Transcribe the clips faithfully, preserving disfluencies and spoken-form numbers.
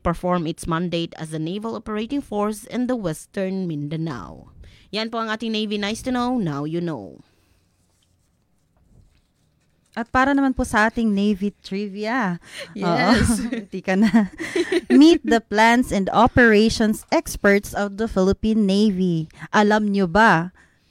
perform its mandate as a naval operating force in the Western Mindanao. Yan po ang ating Navy Nice to Know, Now You Know. At para naman po sa ating Navy Trivia. Yes. Hindi ka na. Meet the plans and operations experts of the Philippine Navy. Alam nyo ba?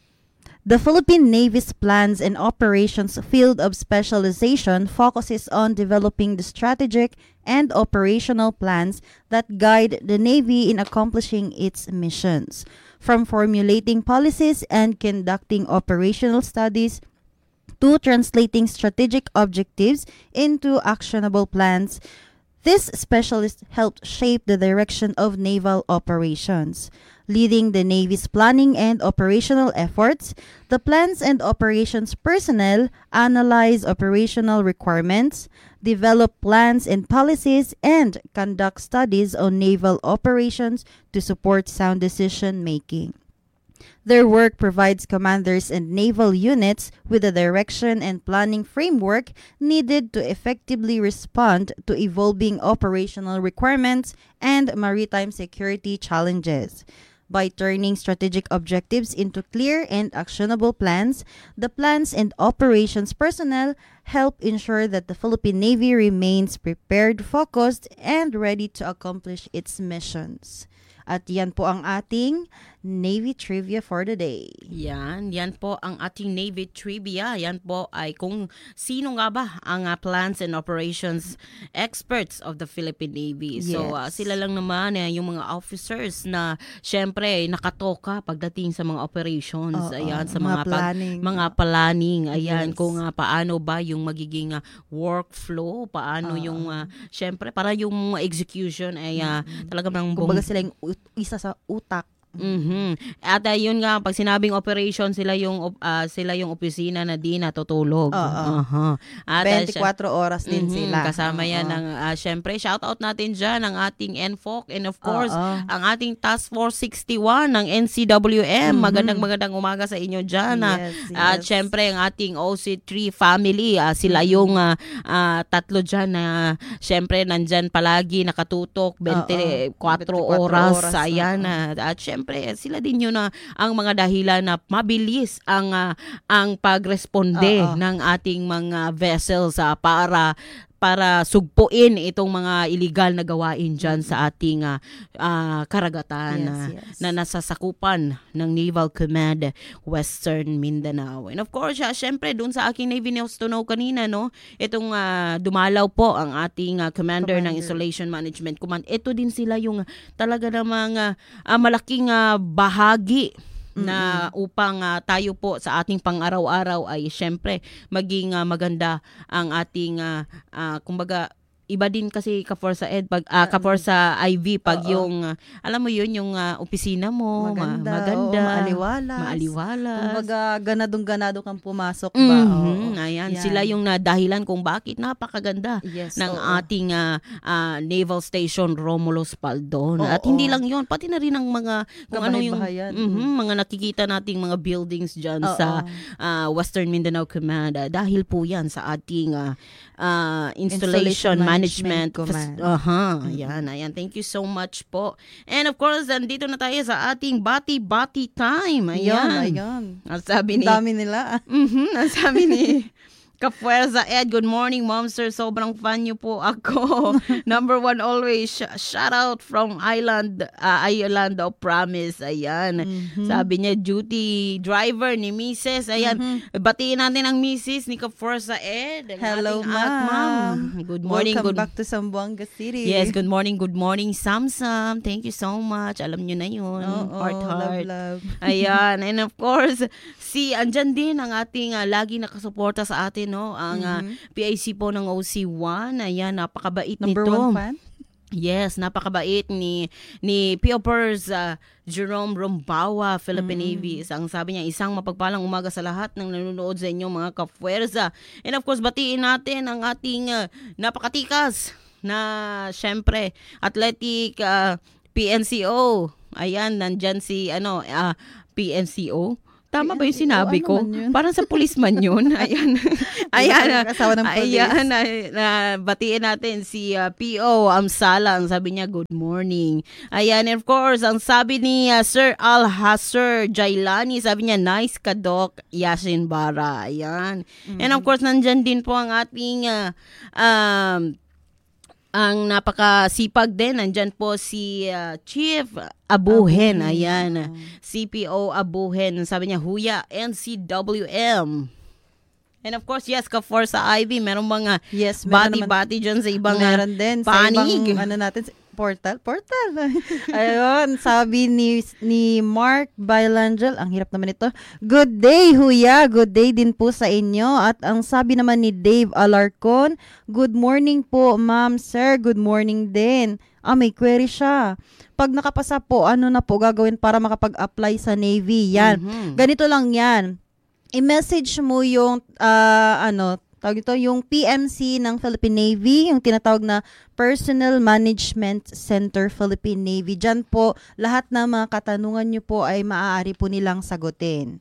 The Philippine Navy's plans and operations field of specialization focuses on developing the strategic and operational plans that guide the Navy in accomplishing its missions. From formulating policies and conducting operational studies to translating strategic objectives into actionable plans, this specialist helped shape the direction of naval operations. Leading the Navy's planning and operational efforts, the plans and operations personnel analyze operational requirements, develop plans and policies, and conduct studies on naval operations to support sound decision-making. Their work provides commanders and naval units with the direction and planning framework needed to effectively respond to evolving operational requirements and maritime security challenges. By turning strategic objectives into clear and actionable plans, the plans and operations personnel help ensure that the Philippine Navy remains prepared, focused, and ready to accomplish its missions. At yan po ang ating Navy Trivia for the day. Yan, yan po ang ating Navy Trivia. Yan po ay kung sino nga ba ang uh, plans and operations experts of the Philippine Navy. Yes. So uh, sila lang naman eh, yung mga officers na syempre nakatoka pagdating sa mga operations. Oo, ayan, sa mga mga, pag, planning. mga planning. Ayan, Yes. kung uh, paano ba yung magiging uh, workflow, paano Oo. yung uh, syempre para yung execution ay uh, Mm-hmm. talagang Kumbaga sila yung ut- isa sa utak. Mhm. At uh, yun nga pag sinabing operation sila yung uh, sila yung opisina na di natutulog. Oo. Uh-huh. At uh, twenty-four oras din mhm, sila. kasama yan Oo. ng uh, syempre shout out natin diyan ang ating N F O C and of course Oo. ang ating Task Force sixty-one ng N C W M. Mhm. Magandang magandang umaga sa inyo diyan. Yes, At yes. syempre ang ating O C three family, uh, sila Mhm. yung uh, uh, tatlo diyan na syempre nandyan palagi nakatutok twenty-four twenty-four oras, oras, ayan. oo. At syempre sila din yun na ang mga dahilan na mabilis ang uh, ang pagresponde Oo. ng ating mga vessels uh, para para sugpuin itong mga illegal na gawain dyan sa ating uh, uh, karagatan Yes, uh, yes. na nasasakupan ng Naval Command Western Mindanao. And of course, uh, syempre doon sa aking Navy News to Know kanina, no, itong uh, dumalaw po ang ating uh, commander, Commander. ng Installation Management Command. Ito din sila yung uh, talaga namang uh, uh, malaking uh, bahagi na upang uh, tayo po sa ating pang-araw-araw ay syempre maging uh, maganda ang ating uh, uh, kumbaga iba din kasi ka-Forza Ed pag uh, ka-Forza I V pag Oo. yung uh, alam mo yun yung uh, opisina mo Maganda, ma- maganda oo, maaliwalas. maaliwalas. Kumbaga, ganadong-ganado kang pumasok ba? Mhm, Oo. ayan, Yan. sila yung nadahilan kung bakit napakaganda Yes, ng oo. ating uh, uh, Naval Station Romulus Paldon. Oo. At hindi lang yun, pati na rin ang mga kung ano yung Kabahay-bahayan. mhm, mga nakikita nating mga buildings dyan Oo. sa uh, Western Mindanao Command. Uh, dahil po yan sa ating uh, uh, Installation, Installation Management, Management Command. Aha, ayan, ayan. Thank you so much po. And of course, nandito na tayo sa ating bati-bati time. Ayan, Ayan. ayan. Ang sabi ni Ang dami nila. Mhm, ang sabi ni Kapuerza Ed, good morning, Momster. Sobrang fan niyo po ako. Number one always. Sh- shout out from Island, uh, Island of Promise. Ayan. Mhm. Sabi niya, duty driver ni Missus Ayan. Batiin natin ang Missus ni Kapuerza Ed. Ang Hello, ating at ma'am. Good morning. Welcome good back to Zamboanga City. Yes, good morning, good morning, Samsam. Thank you so much. Alam niyo na yun. Oo, heart, heart. love, love. Ayan. And of course, si andyan din ang ating uh, lagi nakasuporta sa atin, no? Ang uh, Mhm. P I C po ng O C one. Ayan, napakabait Number nito. one fan? Yes, napakabait ni ni P O Pers uh, Jerome Rombawa, Philippine Navy. Ang sabi niya, isang mapagpalang umaga sa lahat ng nanonood sa inyo mga kapuwersa. And of course, batiin natin ang ating uh, napakatikas na syempre athletic uh, P N C O. Ayan, nandyan si ano uh, P N C O. Tama ba yung sinabi ano ko? man yun? Parang sa policeman yun. Ayan. Ayan. Asawa ng police. Ayan. Na, na, batiin natin si uh, P O Amsalang. Sabi niya, good morning. Ayan. And of course, ang sabi ni uh, Sir Alhasser Jailani, sabi niya, nice ka, Doc Yasin Bara. Ayan. Mm-hmm. And of course, nandyan din po ang ating uh, um, ang napakasipag din, nandyan po si uh, Chief Abuhen, ayan, C P O Abuhen, sabi niya, Huya, N C W M. And of course, yes, ka-Forza Ivy, merong mga yes, bati-bati dyan sa ibang meron din, panig. Sa ibang, ano natin, portal, portal. Ayun, sabi ni ni Mark Bailangel, ang hirap naman ito. Good day, Huya. Good day din po sa inyo. At ang sabi naman ni Dave Alarcon, good morning po, ma'am, sir. Good morning din. Ah, may query siya. Pag nakapasa po, ano na po gagawin para makapag-apply sa Navy? Yan. Mm-hmm. Ganito lang yan. I-message mo yung uh, ano, tawag ito, yung P M C ng Philippine Navy, yung tinatawag na Personnel Management Center Philippine Navy. Diyan po, lahat ng mga katanungan nyo po ay maaari po nilang sagutin.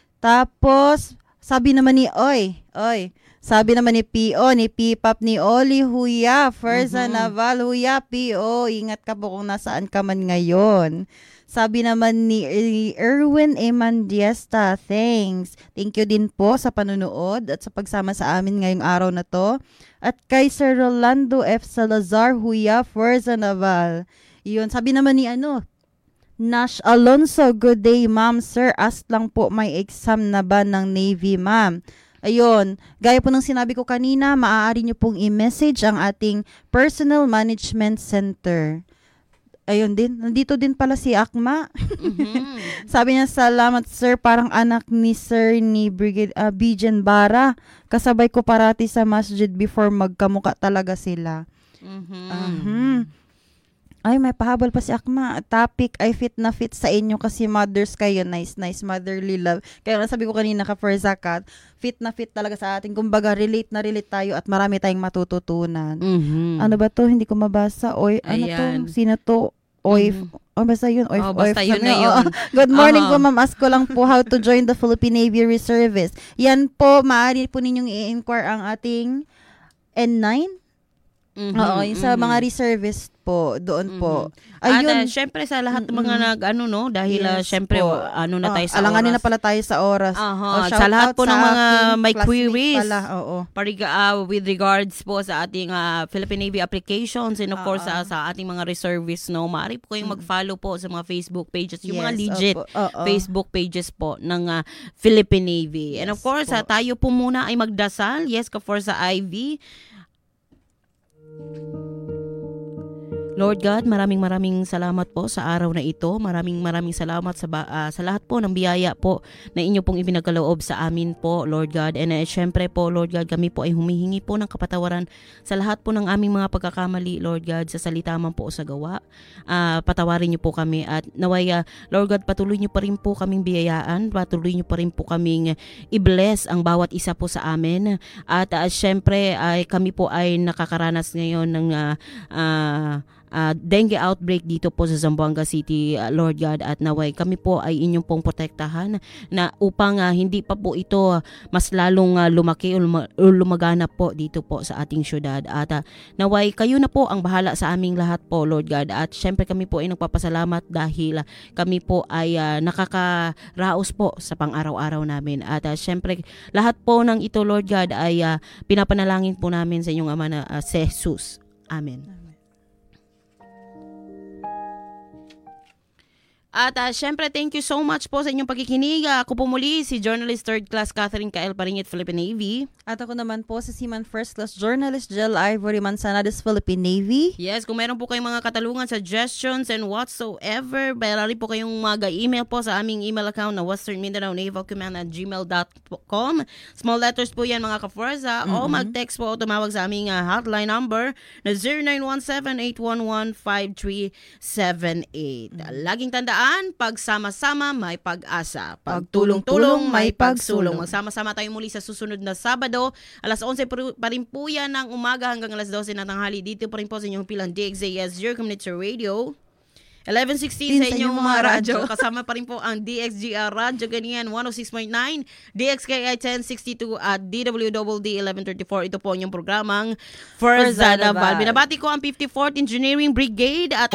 Tapos, sabi naman ni Oy, Oy, sabi naman ni P O, ni P P A P, ni Oli, Huya, Firza mm-hmm. Naval, Huya, P O, ingat ka po kung nasaan ka man ngayon. Sabi naman ni Erwin Emandiesta, thanks. Thank you din po sa panunood at sa pagsama sa amin ngayong araw na to. At kay Sir Rolando F. Salazar, Huya, Firza Naval. Yun, sabi naman ni ano, Nash Alonso, good day, ma'am, sir. Ask lang po, may exam na ba ng Navy, ma'am? Ayun, gaya po ng sinabi ko kanina, maaari nyo pong i-message ang ating Personal Management Center. Ayun din, nandito din pala si Akma. Mm-hmm. Sabi niya, salamat sir, parang anak ni sir ni Brigade uh, Bijen Bara. Kasabay ko parati sa masjid before magkamuka talaga sila. Mm-hmm. Uh-huh. Ay, may pahabol pa si Akma. Topic ay fit na fit sa inyo kasi mothers kayo. Nice, nice motherly love. Kaya sabi ko kanina ka for zakat, fit na fit talaga sa atin. Kumbaga, relate na relate tayo at marami tayong matututunan. Mm-hmm. Ano ba to? Hindi ko mabasa. Oy, ano Ayan. to? Sino to? Oy, mm-hmm. oh, basta yun. Oy, oh, basta yun na yun. Oh, good morning uh-huh. po, ma'am. Ask ko lang po how to join the Philippine Navy Reservice. Yan po, maaari po ninyong i-inquire ang ating N nine. Mm-hmm, Oo, yung mm-hmm. sa mga reservist po, doon mm-hmm. po. Ayun. At uh, syempre sa lahat ng mga nag, ano no, dahil yes, uh, syempre, po. ano na tayo oh, sa alanganin oras. na pala tayo sa oras. Uh-huh. Oh, sa lahat po ng mga may queries, pala, oo. Pariga, uh, with regards po sa ating uh, Philippine Navy applications and of uh-huh. course uh, sa ating mga reservists, no, maaari po kayong mag-follow po sa mga Facebook pages, yung yes, mga legit uh-huh. Facebook pages po ng uh, Philippine Navy. Yes, and of course, uh, tayo po muna ay magdasal. Yes, ka-Forza Ivy. Lord God, maraming maraming salamat po sa araw na ito. Maraming maraming salamat sa uh, sa lahat po ng biyaya po na inyo pong ibinagkaloob sa amin po, Lord God. And uh, syempre po, Lord God, kami po ay humihingi po ng kapatawaran sa lahat po ng aming mga pagkakamali, Lord God, sa salita man po o sa gawa. Uh, patawarin niyo po kami at naway, uh, Lord God, patuloy niyo pa rin po kaming biyayaan. Patuloy niyo pa rin po kaming i-bless ang bawat isa po sa amin. At uh, syempre, ay kami po ay nakakaranas ngayon ng uh, uh, Uh, dengue outbreak dito po sa Zamboanga City, uh, Lord God, at naway kami po ay inyong pong protektahan na upang uh, hindi pa po ito uh, mas lalong uh, lumaki o lum- lumaganap po dito po sa ating syudad. At uh, naway kayo na po ang bahala sa aming lahat po, Lord God. At syempre kami po ay nagpapasalamat dahil uh, kami po ay uh, nakakaraos po sa pang-araw-araw namin. At uh, syempre lahat po ng ito, Lord God, ay uh, pinapanalangin po namin sa inyong Ama na uh, si Jesus. Amen. At uh, syempre, thank you so much po sa inyong pagkikinig. Uh, ako po muli, si Journalist Third Class Catherine Kael Paringit, Philippine Navy. At ako naman po si Seaman First Class Journalist Jel Ivory Manzanares, Philippine Navy. Yes, kung meron po kayong mga katalungan, suggestions, and whatsoever, bayari po kayong mag-email po sa aming email account na western mindanao naval command at gmail dot com. Small letters po yan, mga ka-Forza. Mm-hmm. O mag-text po o tumawag sa aming uh, hotline number na zero nine one seven, eight one one, five three seven eight. Mm-hmm. Laging tandaan, pagsama-sama may pag-asa. Pagtulong-tulong may pagsulong. Magsama-sama tayo muli sa susunod na Sabado. Alas onse pa rin po yan ng umaga hanggang alas dose na tanghali. Dito pa rin po sa inyong pilang D X A S, your community radio. eleven sixteen sa Sa inyong inyong mga mga radyo. radyo. Kasama pa rin po ang D X G R Radyo Ganian one oh six point nine, D X K I ten sixty-two at D W D D eleven thirty-four. Ito po ang inyong programang First First Zanaval. Zanaval. Binabati ko ang fifty-fourth Engineering Brigade at